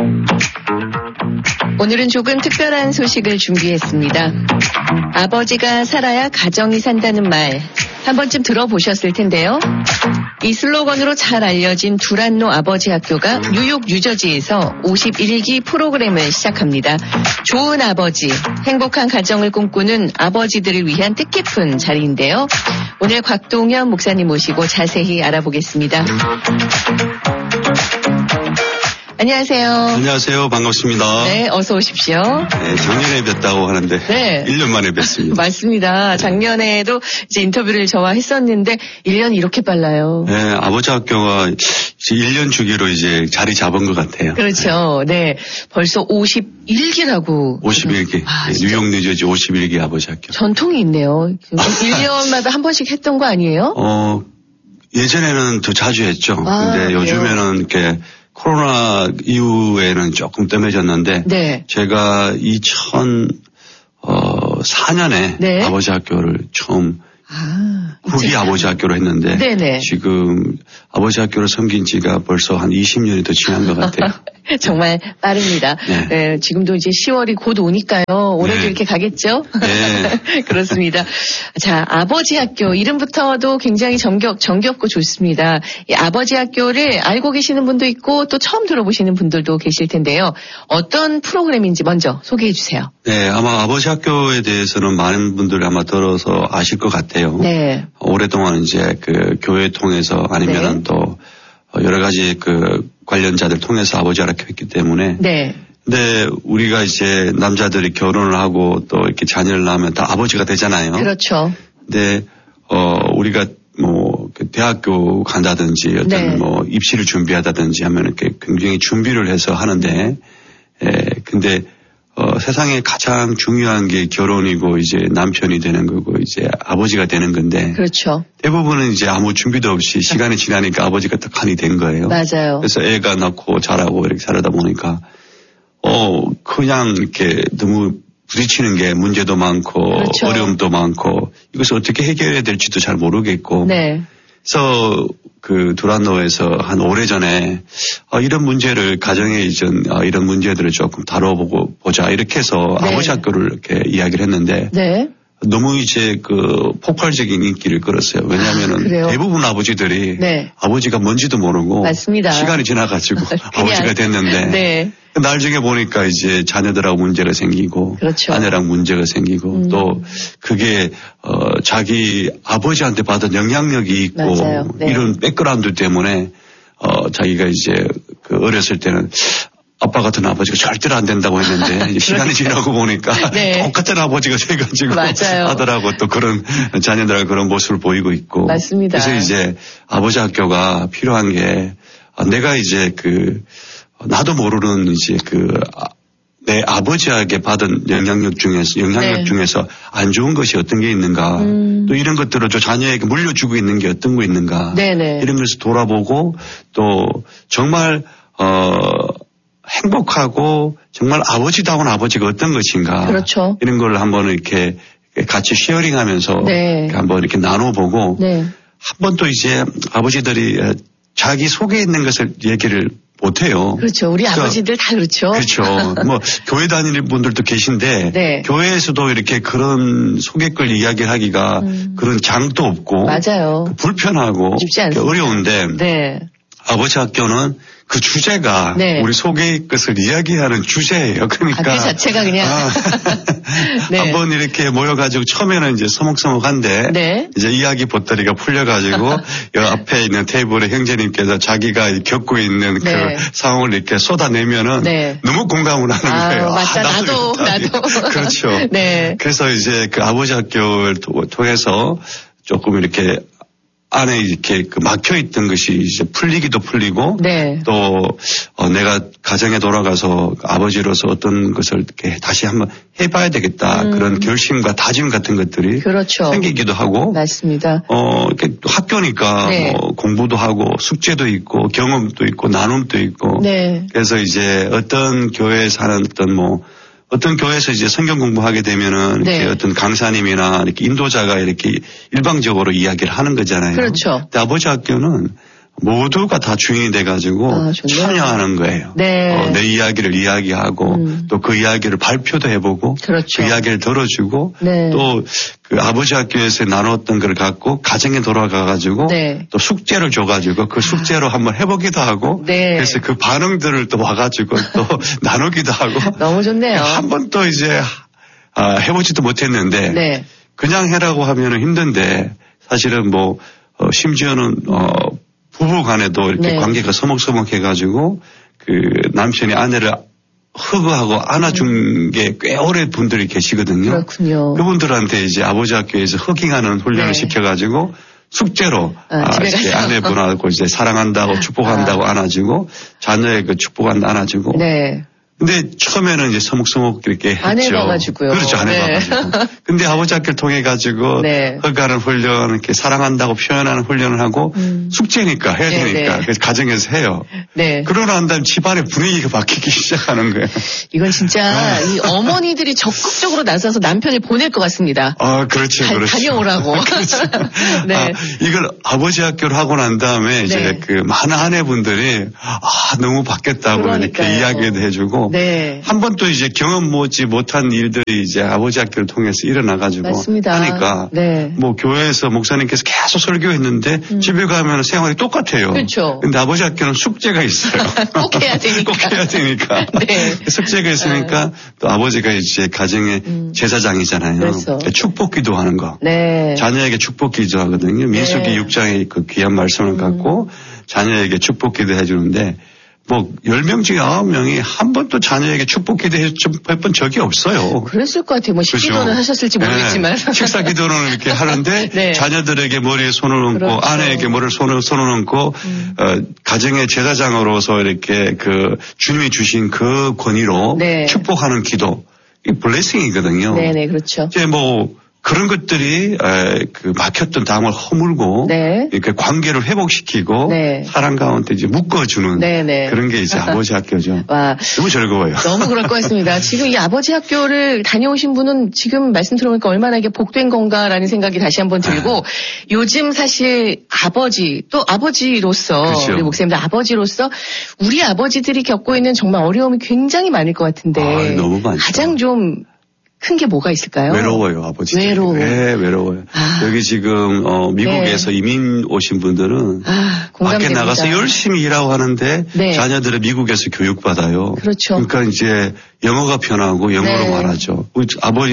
오늘은 조금 특별한 소식을 준비했습니다. 아버지가 살아야 가정이 산다는 말 한 번쯤 들어보셨을 텐데요. 이 슬로건으로 잘 알려진 두란노 아버지 학교가 뉴욕 뉴저지에서 51기 프로그램을 시작합니다. 좋은 아버지, 행복한 가정을 꿈꾸는 아버지들을 위한 뜻깊은 자리인데요. 오늘 곽동현 목사님 모시고 자세히 알아보겠습니다. 안녕하세요. 안녕하세요. 반갑습니다. 네, 어서 오십시오. 네, 작년에 뵀다고 하는데 네. 1년 만에 뵀습니다. 맞습니다. 작년에도 이제 인터뷰를 저와 했었는데 1년이 이렇게 빨라요. 네, 아버지 학교가 이제 1년 주기로 이제 자리 잡은 것 같아요. 그렇죠. 네. 벌써 51기라고. 51기. 아, 네, 뉴욕 뉴저지 51기 아버지 학교. 전통이 있네요. 1년마다 한 번씩 했던 거 아니에요? 예전에는 더 자주 했죠. 근데 요즘에는 이렇게 코로나 이후에는 조금 뜸해졌는데 네. 제가 2004년에 네. 아버지 학교를 처음 후기 아버지 학교로 했는데 네네. 지금 아버지 학교를 섬긴 지가 벌써 한 20년이 더 지난 것 같아요. 정말 빠릅니다. 네. 네, 지금도 이제 10월이 곧 오니까요. 올해도 네. 이렇게 가겠죠? 네. 그렇습니다. 자, 아버지 학교 이름부터도 굉장히 정겹고 좋습니다. 이 아버지 학교를 알고 계시는 분도 있고 또 처음 들어보시는 분들도 계실 텐데요. 어떤 프로그램인지 먼저 소개해 주세요. 네, 아마 아버지 학교에 대해서는 많은 분들이 아마 들어서 아실 것 같아요. 네. 오랫동안 이제 그 교회 통해서 아니면은 네. 또 여러 가지 그 관련자들 통해서 아버지 학교 했기 때문에. 네. 근데 우리가 이제 남자들이 결혼을 하고 또 이렇게 자녀를 낳으면 다 아버지가 되잖아요. 그렇죠. 근데 우리가 뭐 대학교 간다든지 어떤 네. 뭐 입시를 준비하다든지 하면 이렇게 굉장히 준비를 해서 하는데 근데 세상에 가장 중요한 게 결혼이고 이제 남편이 되는 거고 이제 아버지가 되는 건데 그렇죠. 대부분은 이제 아무 준비도 없이 시간이 지나니까 아버지가 딱 한이 된 거예요. 맞아요. 그래서 애가 낳고 자라고 이렇게 살다 보니까 그냥 이렇게 너무 부딪히는 게 문제도 많고 그렇죠. 어려움도 많고 이것을 어떻게 해결해야 될지도 잘 모르겠고 네. 그래서 그 두란노에서 한 오래전에 이런 문제를 가정에 이런 문제들을 조금 다뤄보고 보자 이렇게 해서 네. 아버지 학교를 이렇게 이야기를 했는데 네. 너무 이제 그 폭발적인 인기를 끌었어요. 왜냐하면은 그래요? 대부분 아버지들이 네. 아버지가 뭔지도 모르고 맞습니다. 시간이 지나가지고 아버지가 됐는데 네. 나중에 보니까 이제 자녀들하고 문제가 생기고 그렇죠. 아내랑 문제가 생기고 또 그게 자기 아버지한테 받은 영향력이 있고 맞아요. 네. 이런 백그라운드 때문에 자기가 이제 그 어렸을 때는 아빠 같은 아버지가 절대로 안 된다고 했는데 이제 시간이 지나고 보니까 네. 똑같은 아버지가 돼가지고 맞아요. 아들하고 또 그런 자녀들하고 그런 모습을 보이고 있고 맞습니다. 그래서 이제 아버지 학교가 필요한 게 내가 이제 나도 모르는 이제 내 아버지에게 받은 영향력 네. 중에서 안 좋은 것이 어떤 게 있는가 또 이런 것들을 저 자녀에게 물려주고 있는 게 어떤 거 있는가 네네. 이런 것을 돌아보고 또 정말 행복하고 정말 아버지다운 아버지가 어떤 것인가 그렇죠. 이런 걸 한번 이렇게 같이 쉐어링하면서 네. 한번 이렇게 나눠보고 네. 한 번 또 이제 아버지들이 자기 속에 있는 것을 얘기를 못해요. 그렇죠. 우리 아버지들 다 그렇죠. 그렇죠. 뭐 교회 다니는 분들도 계신데 네. 교회에서도 이렇게 그런 속의 걸 이야기를 하기가 그런 장도 없고 맞아요. 불편하고 쉽지 않습니다. 어려운데 네. 아버지 학교는 그 주제가 네. 우리 속의 것을 이야기하는 주제예요. 그러니까 그 자체가 그냥 네. 한번 이렇게 모여가지고 처음에는 이제 서먹서먹한데 네. 이제 이야기 보따리가 풀려가지고 여 앞에 있는 테이블에 형제님께서 자기가 겪고 있는 네. 그 상황을 이렇게 쏟아내면은 네. 너무 공감을 하는 거예요. 맞다. 나도. 그렇죠. 네. 그래서 이제 그 아버지 학교를 통해서 조금 이렇게 안에 이렇게 막혀 있던 것이 이제 풀리기도 풀리고 네. 또 내가 가정에 돌아가서 아버지로서 어떤 것을 이렇게 다시 한번 해봐야 되겠다 그런 결심과 다짐 같은 것들이 그렇죠. 생기기도 하고 맞습니다. 이렇게 또 학교니까 네. 뭐 공부도 하고 숙제도 있고 경험도 있고 나눔도 있고 네. 그래서 이제 어떤 교회에 사는 어떤 교회에서 이제 성경 공부하게 되면은 네. 이렇게 어떤 강사님이나 이렇게 인도자가 이렇게 일방적으로 이야기를 하는 거잖아요. 그렇죠. 근데 아버지 학교는 모두가 다 주인이 돼가지고 찬양하는 거예요. 네. 내 이야기를 이야기하고 또 그 이야기를 발표도 해보고 그렇죠. 그 이야기를 들어주고 네. 또 그 아버지 학교에서 나눴던 걸 갖고 가정에 돌아가가지고 네. 또 숙제를 줘가지고 그 숙제로 한번 해보기도 하고 네. 그래서 그 반응들을 또 와가지고 또 나누기도 하고 너무 좋네요. 한 번 또 이제 해보지도 못했는데 네. 그냥 해라고 하면은 힘든데 사실은 뭐 심지어는 부부 간에도 이렇게 네. 관계가 서먹서먹해가지고 그 남편이 아내를 허그하고 안아준 게 꽤 오래 분들이 계시거든요. 그렇군요. 그분들한테 이제 아버지 학교에서 허깅하는 훈련을 네. 시켜가지고 숙제로 집에 이렇게 가서. 아내분하고 이제 사랑한다고 축복한다고 안아주고 자녀의 그 축복한다 안아주고. 네. 근데 처음에는 이제 서먹서먹 이렇게 했죠. 아내가 가지고요. 그렇죠. 아내가 네. 가지고. 근데 아버지 학교를 통해 가지고 네. 허가하는 훈련, 이렇게 사랑한다고 표현하는 훈련을 하고 숙제니까 해야 네, 되니까 네. 그래서 가정에서 해요. 네. 그러고 난 다음에 집안의 분위기가 바뀌기 시작하는 거예요. 이건 진짜 이 어머니들이 적극적으로 나서서 남편을 보낼 것 같습니다. 그렇죠, 그렇죠. 다녀오라고. 그렇죠. 네. 이걸 아버지 학교를 하고 난 다음에 이제 네. 그 많은 아내분들이 너무 바뀌었다고 그러니까요. 이렇게 이야기도 해주고 네. 한 번 또 이제 경험 모지 못한 일들이 이제 아버지 학교를 통해서 일어나가지고 맞습니다. 하니까 네. 뭐 교회에서 목사님께서 계속 설교했는데 집에 가면 생활이 똑같아요. 그렇죠. 근데 아버지 학교는 숙제가 있어요. 꼭 해야 되니까. 꼭 해야 되니까. 네. 숙제가 있으니까 또 아버지가 이제 가정의 제사장이잖아요. 그래서. 축복 기도하는 거. 네. 자녀에게 축복 기도하거든요. 민수기 네. 6장의 그 귀한 말씀을 갖고 자녀에게 축복 기도해 주는데 뭐 10명 중에 9명이 한 번도 자녀에게 축복 기도해 본 적이 없어요. 그랬을 것 같아요. 뭐 식기도는 그렇죠. 하셨을지 모르겠지만. 네. 식사 기도는 이렇게 하는데 네. 자녀들에게 머리에 손을 얹고 그렇죠. 아내에게 머리에 손을 얹고 가정의 제사장으로서 이렇게 그 주님이 주신 그 권위로 네. 축복하는 기도. 이 블레싱이거든요. 네네, 그렇죠. 이제 뭐 그런 것들이 그 막혔던 담을 허물고 네. 이렇게 관계를 회복시키고 네. 사랑 가운데 이제 묶어주는 네네. 그런 게 이제 아버지 학교죠. 와. 너무 즐거워요. 너무 그럴 것 같습니다. 지금 이 아버지 학교를 다녀오신 분은 지금 말씀 들어보니까 얼마나 이게 복된 건가라는 생각이 다시 한번 들고 요즘 사실 아버지 또 아버지로서 그렇죠. 우리 목사님들 아버지로서 우리 아버지들이 겪고 있는 정말 어려움이 굉장히 많을 것 같은데 너무 많죠. 가장 좀 큰 게 뭐가 있을까요? 외로워요, 아버지. 외로워. 네, 외로워요. 여기 지금 미국에서 네. 이민 오신 분들은 밖에 공감됩니다. 나가서 열심히 일하고 하는데 네. 자녀들을 미국에서 교육받아요. 그렇죠. 그러니까 이제 영어가 편하고 영어로 네. 말하죠. 우리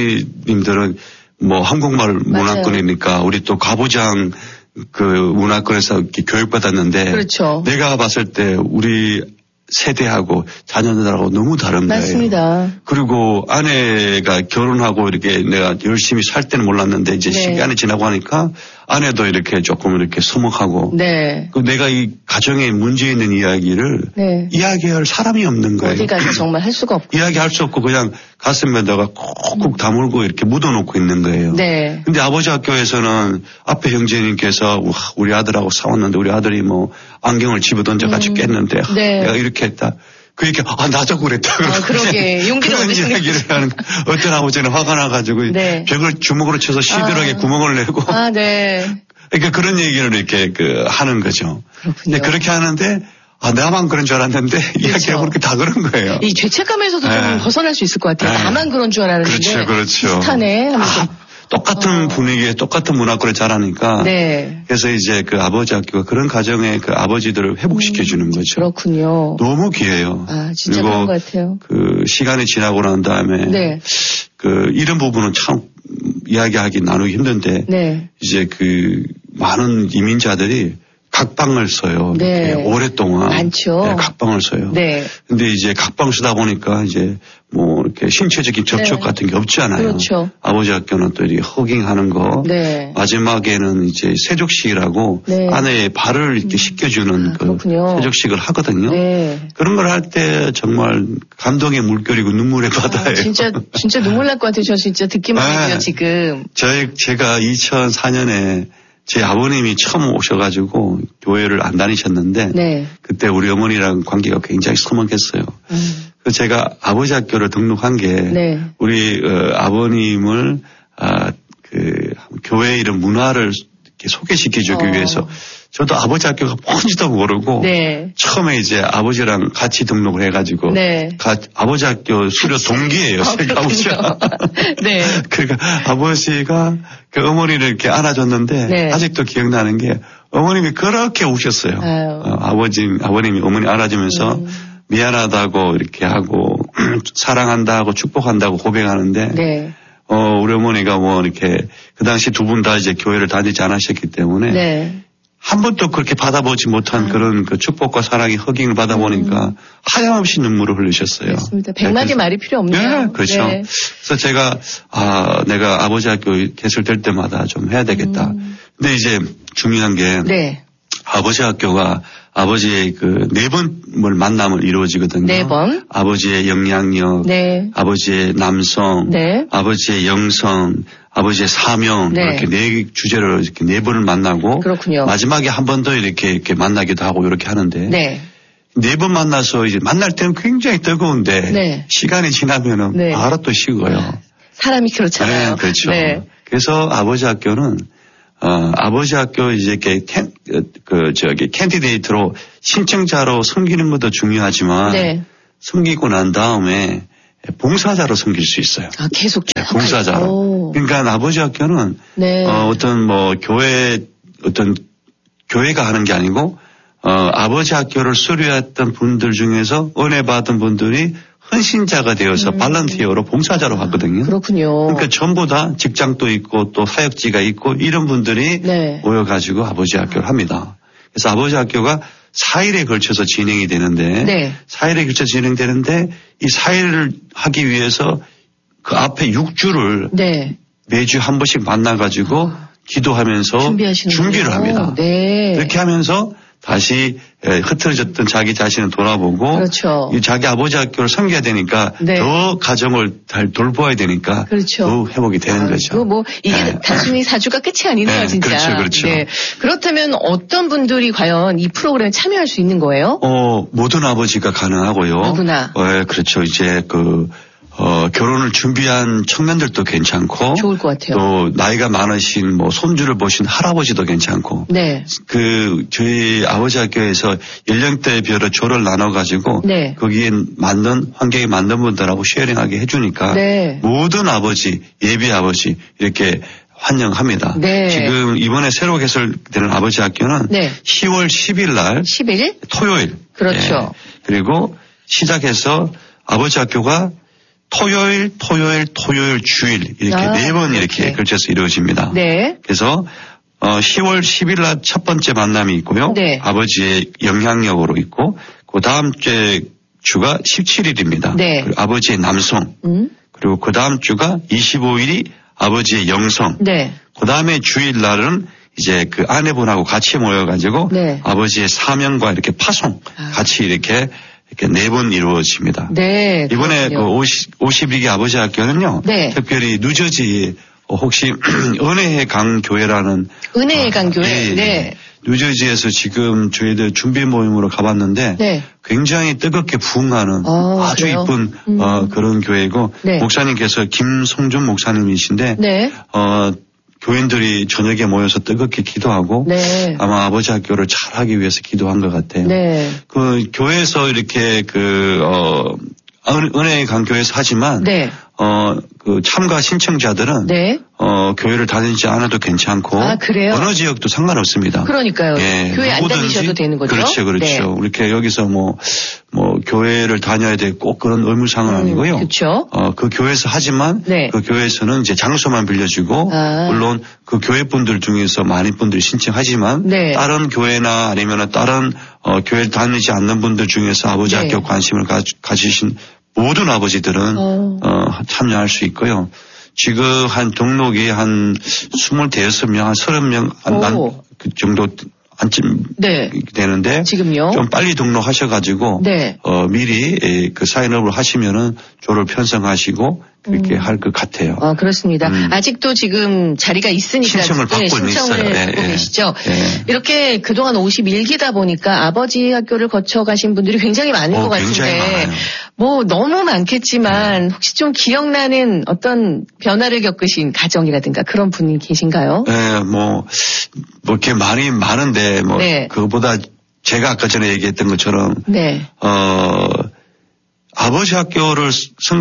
아버님들은 뭐 한국말 문화권이니까 우리 또 가부장 그 문화권에서 이렇게 교육받았는데 그렇죠. 내가 봤을 때 우리 세대하고 자녀들하고 너무 다른 거예요. 맞습니다. 그리고 아내가 결혼하고 이렇게 내가 열심히 살 때는 몰랐는데 이제 네. 시간이 지나고 하니까 아내도 이렇게 조금 이렇게 서먹하고 네. 그 내가 이 가정에 문제 있는 이야기를 네. 이야기할 사람이 없는 거예요. 어디 가서 정말 할 수가 없고. 이야기할 수 없고 그냥 가슴에다가 콕콕 다물고 이렇게 묻어놓고 있는 거예요. 네. 근데 아버지 학교에서는 앞에 형제님께서 우리 아들하고 싸웠는데 우리 아들이 뭐 안경을 집어 던져가지고 깼는데 네. 내가 이렇게 했다. 그 얘기 나도 그랬다. 그러게. 용기를 그런 얻으시는 이야기를 하는 어떤 아버지는 화가 나가지고 네. 벽을 주먹으로 쳐서 시들하게 구멍을 내고 네. 그러니까 그런 얘기를 이렇게 하는 거죠. 그렇군요. 근데 그렇게 하는데 나만 그런 줄 알았는데 이야기해보니까 다 그런 거예요. 이 죄책감에서도 네. 좀 벗어날 수 있을 것 같아요. 네. 나만 그런 줄 알았는데 그렇죠. 비슷하네 하면서. 똑같은 분위기에 똑같은 문화권을 자라니까. 네. 그래서 이제 그 아버지 학교가 그런 가정의 그 아버지들을 회복시켜 주는 거죠. 그렇군요. 너무 귀해요. 진짜 그리고 그런 것 같아요. 그 시간이 지나고 난 다음에 네. 그 이런 부분은 참 이야기하기 나누기 힘든데 네. 이제 그 많은 이민자들이 각방을 써요. 네. 이렇게 오랫동안. 많죠. 네, 각방을 써요. 네. 근데 이제 각방 쓰다 보니까 이제 뭐 이렇게 신체적인 접촉 네. 같은 게 없잖아요. 그렇죠. 아버지 학교는 또 이렇게 허깅하는 거. 네. 마지막에는 이제 세족식이라고 네. 아내의 발을 이렇게 씻겨주는 그 그렇군요. 세족식을 하거든요. 네. 그런 걸 할 때 정말 감동의 물결이고 눈물의 바다예요. 진짜 눈물 날 것 같아요. 저 진짜 듣기만 해도요, 지금. 제가 2004년에 제 아버님이 처음 오셔가지고 교회를 안 다니셨는데 네. 그때 우리 어머니랑 관계가 굉장히 서먹했어요. 그래서 제가 아버지 학교를 등록한 게 네. 우리 아버님을 그 교회 이런 문화를 이렇게 소개시켜주기 위해서 저도 아버지 학교가 뭔지도 모르고 네. 처음에 이제 아버지랑 같이 등록을 해가지고 네. 아버지 학교 수료 동기예요. 제가 아버지가. 네. 그러니까 아버지가 그 어머니를 이렇게 안아줬는데 네. 아직도 기억나는 게 어머님이 그렇게 우셨어요. 아버님이 어머니 안아주면서 미안하다고 이렇게 하고 사랑한다고 축복한다고 고백하는데 네. 우리 어머니가 뭐 이렇게 그 당시 두 분 다 이제 교회를 다니지 않으셨기 때문에 네. 한 번도 그렇게 받아보지 못한 그런 그 축복과 사랑의 허깅을 받아보니까 하염없이 눈물을 흘리셨어요. 맞습니다. 100마디 말이 필요 없네요. 네, 그렇죠. 네. 그래서 제가 내가 아버지 학교 개설될 때마다 좀 해야 되겠다. 근데 이제 중요한 게 네. 아버지 학교가 아버지의 그 4번을 만남을 이루어지거든요. 4번. 아버지의 영향력, 네. 아버지의 남성, 네. 아버지의 영성, 아버지의 사명 네. 이렇게 4주제로 이렇게 4번을 만나고 그렇군요. 마지막에 한 번 더 이렇게 만나기도 하고 이렇게 하는데 네. 4번 만나서 이제 만날 때는 굉장히 뜨거운데 네. 시간이 지나면은 네. 바로 또 식어요. 사람이 그렇잖아요. 네, 그렇죠. 네. 그래서 아버지 학교는 아버지 학교 이제 캔디데이트로 신청자로 섬기는 것도 중요하지만 네. 섬기고 난 다음에 봉사자로 섬길 수 있어요. 아, 계속 봉사자로. 오. 그러니까 아버지 학교는 네. 어떤 교회가 하는 게 아니고 아버지 학교를 수료했던 분들 중에서 은혜 받은 분들이 헌신자가 되어서 발런티어로 봉사자로 갔거든요. 그렇군요. 그러니까 전부 다 직장도 있고 또 사역지가 있고 이런 분들이 네. 모여가지고 아버지 학교를 합니다. 그래서 아버지 학교가 4일에 걸쳐서 진행이 되는데 네. 4일에 걸쳐 진행되는데 이 4일을 하기 위해서 그 앞에 6주를 네. 매주 한 번씩 만나가지고 기도하면서 준비를 합니다. 네. 이렇게 하면서 다시 흐트러졌던 자기 자신을 돌아보고 그렇죠. 자기 아버지 학교를 섬겨야 되니까 네. 더 가정을 잘 돌보아야 되니까 그렇죠. 더 회복이 되는 거죠. 뭐 이게 단순히 4주가 끝이 아니네요, 네, 진짜. 그렇죠, 그렇죠. 네. 그렇다면 어떤 분들이 과연 이 프로그램에 참여할 수 있는 거예요? 모든 아버지가 가능하고요. 누구나. 그렇죠. 이제 결혼을 준비한 청년들도 괜찮고. 좋을 것 같아요. 또 나이가 많으신 손주를 보신 할아버지도 괜찮고. 네. 저희 아버지 학교에서 연령대별로 조를 나눠가지고. 네. 거기에 환경에 맞는 분들하고 쉐어링하게 해주니까. 네. 모든 아버지, 예비 아버지, 이렇게 환영합니다. 네. 지금 이번에 새로 개설되는 아버지 학교는. 네. 10월 10일 날. 10일? 토요일. 그렇죠. 네. 그리고 시작해서 아버지 학교가 토요일, 주일 이렇게 4번 이렇게 걸쳐서 이루어집니다. 네. 그래서 10월 10일 날 첫 번째 만남이 있고요. 네. 아버지의 영향력으로 있고 그 다음 주가 17일입니다. 네. 그리고 아버지의 남성. 그리고 그 다음 주가 25일이 아버지의 영성. 네. 그 다음에 주일 날은 이제 그 아내분하고 같이 모여가지고 네. 아버지의 사명과 이렇게 파송 같이 이렇게 4번 이루어집니다. 네. 이번에 52기 아버지 학교는요. 네. 특별히 뉴저지 혹시 은혜의 강교회라는 은혜의 강교회. 네. 네. 뉴저지에서 지금 저희들 준비 모임으로 가봤는데 네. 굉장히 뜨겁게 부흥하는 아주 그래요? 이쁜 그런 교회고 네. 목사님께서 김성준 목사님이신데 네. 교인들이 저녁에 모여서 뜨겁게 기도하고 네. 아마 아버지 학교를 잘하기 위해서 기도한 것 같아요. 네. 교회에서 이렇게 은혜의 강교회에서 하지만 네. 참가 신청자들은 네. 교회를 다니지 않아도 괜찮고 그래요? 어느 지역도 상관없습니다. 그러니까요. 예, 교회 안 다니셔도 되는 거죠? 그렇죠, 그렇죠. 네. 이렇게 여기서 교회를 다녀야 될 꼭 그런 의무상은 아니고요. 그렇죠. 그 교회에서 하지만 네. 그 교회에서는 이제 장소만 빌려주고 물론 그 교회 분들 중에서 많은 분들이 신청하지만 네. 다른 교회나 아니면 다른 교회를 다니지 않는 분들 중에서 아버지 네. 학교 관심을 가지신 모든 아버지들은 참여할 수 있고요. 지금 한 등록이 한 25명, 한 30명 그 정도 안쯤 네. 되는데 지금요? 좀 빨리 등록하셔가지고 네. 미리 그 사인업을 하시면은 조를 편성하시고 그렇게 할 것 같아요. 그렇습니다. 아직도 지금 자리가 있으니까 신청을 받고 신청을 받고 계시죠. 이렇게 그동안 51기다 보니까 아버지 학교를 거쳐가신 분들이 굉장히 많을 것 같은데 뭐 너무 많겠지만 혹시 좀 기억나는 어떤 변화를 겪으신 가정이라든가 그런 분이 계신가요? 네, 뭐 이렇게 많이 많은데 그거보다 제가 아까 전에 얘기했던 것처럼 아버지 학교를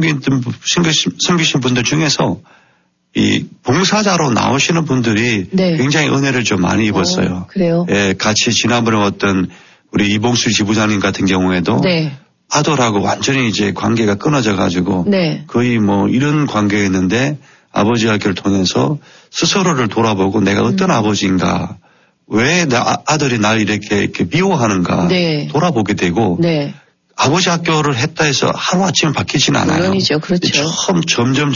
섬기신 분들 중에서 이 봉사자로 나오시는 분들이 굉장히 은혜를 좀 많이 입었어요. 그래요? 예, 같이 지난번에 어떤 우리 이봉수 지부장님 같은 경우에도 아들하고 완전히 이제 관계가 끊어져 가지고 거의 뭐 이런 관계였는데 아버지 학교를 통해서 스스로를 돌아보고 내가 어떤 아버지인가, 왜 아들이 날 이렇게 미워하는가 돌아보게 되고 아버지 학교를 했다 해서 하루아침에 바뀌지는 않아요. 물론이죠. 그렇죠. 점점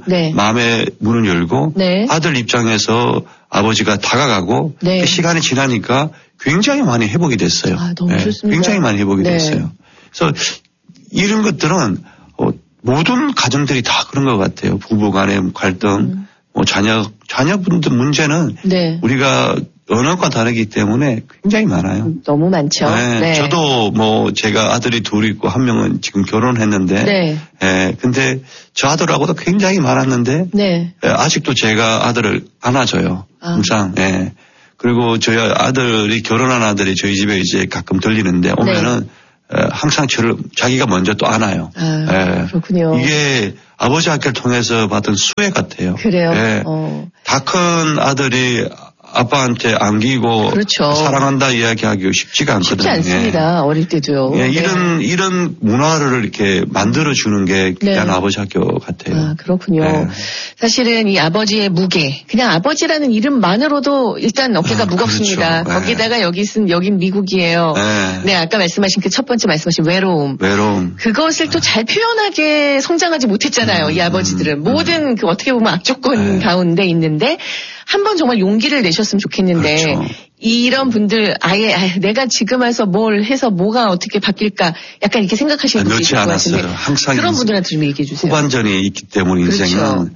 마음의 문을 열고 아들 입장에서 아버지가 다가가고 그 시간이 지나니까 굉장히 많이 회복이 됐어요. 너무 좋습니다. 굉장히 많이 회복이 됐어요. 그래서 이런 것들은 모든 가정들이 다 그런 것 같아요. 부부 간의 갈등, 뭐 자녀분들 문제는 우리가 언어가 다르기 때문에 굉장히 많아요. 너무 많죠. 저도 뭐 제가 아들이 둘 있고 한 명은 지금 결혼했는데, 근데 저 아들하고도 굉장히 많았는데, 아직도 제가 아들을 안아줘요. 항상. 그리고 저희 아들이 결혼한 아들이 저희 집에 이제 가끔 들리는데 오면은 항상 저를 자기가 먼저 또 안아요. 그렇군요. 이게 아버지 학교를 통해서 받은 수혜 같아요. 그래요. 다 큰 아들이 아빠한테 안기고 사랑한다 이야기하기 쉽지가 않거든요. 쉽지 않습니다. 어릴 때도요. 이런 문화를 이렇게 만들어주는 게 귀한 아버지 학교 같아요. 그렇군요. 사실은 이 아버지의 무게, 그냥 아버지라는 이름만으로도 일단 어깨가 무겁습니다. 거기다가 여긴 미국이에요. 아까 말씀하신 그 첫 번째 말씀하신 외로움. 그것을 또 잘 표현하게 성장하지 못했잖아요. 이 아버지들은. 모든 그 어떻게 보면 악조건 가운데 있는데 한번 정말 용기를 내셨으면 좋겠는데 이런 분들 아예 내가 지금 와서 뭘 해서 뭐가 어떻게 바뀔까 약간 이렇게 생각하시는 분들이 있을 것 같은데 항상 그런 분들한테 좀 얘기해 주세요. 후반전이 있기 때문에 인생은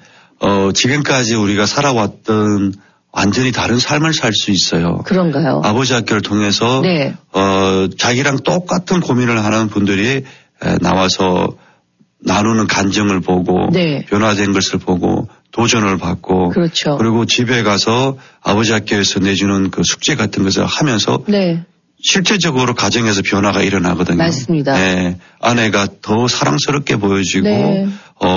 지금까지 우리가 살아왔던 완전히 다른 삶을 살 수 있어요. 그런가요? 아버지 학교를 통해서 자기랑 똑같은 고민을 하는 분들이 나와서 나누는 감정을 보고 변화된 것을 보고 도전을 받고 그리고 집에 가서 아버지 학교에서 내주는 그 숙제 같은 것을 하면서 실제적으로 가정에서 변화가 일어나거든요. 맞습니다. 아내가 더 사랑스럽게 보여지고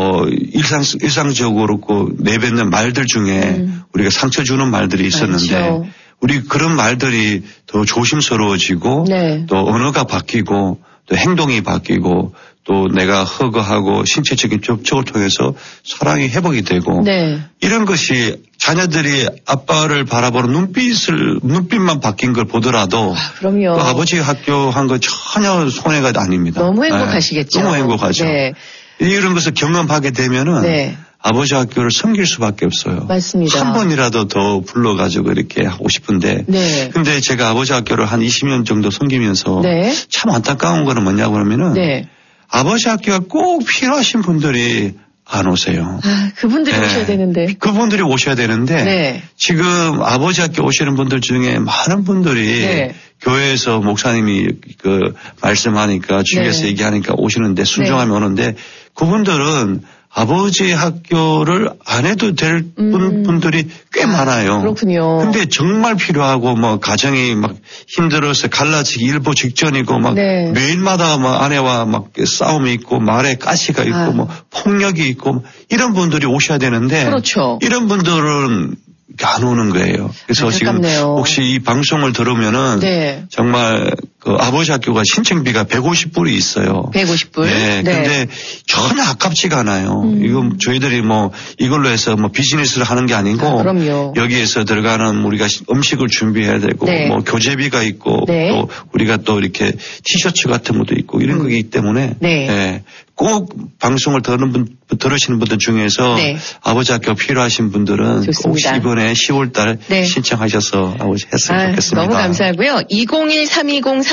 일상적으로 내뱉는 말들 중에 우리가 상처 주는 말들이 있었는데 우리 그런 말들이 더 조심스러워지고 또 언어가 바뀌고 또 행동이 바뀌고 또 내가 허가하고 신체적인 접촉을 통해서 사랑이 회복이 되고 이런 것이 자녀들이 아빠를 바라보는 눈빛만 바뀐 걸 보더라도 또 아버지 학교 한 거 전혀 손해가 아닙니다. 너무 행복하시겠죠. 너무 행복하죠. 이런 것을 경험하게 되면은 아버지 학교를 섬길 수밖에 없어요. 맞습니다. 한 번이라도 더 불러가지고 이렇게 하고 싶은데. 근데 제가 아버지 학교를 한 20년 정도 섬기면서 참 안타까운 거는 뭐냐고 그러면은 아버지 학교가 꼭 필요하신 분들이 안 오세요. 그분들이 오셔야 되는데. 그분들이 오셔야 되는데 지금 아버지 학교 오시는 분들 중에 많은 분들이 교회에서 목사님이 말씀하니까 주위에서 얘기하니까 오시는데 순종하면 오는데 그분들은 아버지 학교를 안 해도 될 분들이 꽤 많아요. 그렇군요. 근데 정말 필요하고 가정이 힘들어서 갈라지기 일보 직전이고 매일마다 아내와 싸움이 있고 말에 가시가 있고 폭력이 있고 이런 분들이 오셔야 되는데 이런 분들은 안 오는 거예요. 그래서 지금 혹시 이 방송을 들으면은 정말 아버지 학교가 신청비가 150불이 있어요. 150불? 근데 전혀 아깝지가 않아요. 이건 저희들이 이걸로 해서 비즈니스를 하는 게 아니고 여기에서 들어가는 우리가 음식을 준비해야 되고 교재비가 있고 또 우리가 또 이렇게 티셔츠 같은 것도 있고 이런 거기 때문에 꼭 방송을 들으시는 분들 중에서 아버지 학교 필요하신 분들은 꼭 이번에 10월 달 신청하셔서 했으면 좋겠습니다. 너무 감사하고요. 201-320-3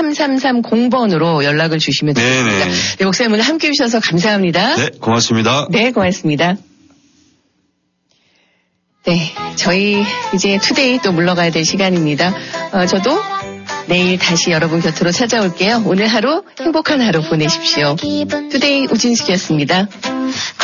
3330번으로 연락을 주시면 되겠습니다. 네, 목사님 오늘 함께 해주셔서 감사합니다. 네, 고맙습니다. 네, 고맙습니다. 네, 저희 이제 투데이 또 물러가야 될 시간입니다. 저도 내일 다시 여러분 곁으로 찾아올게요. 오늘 하루 행복한 하루 보내십시오. 투데이 우진숙이었습니다.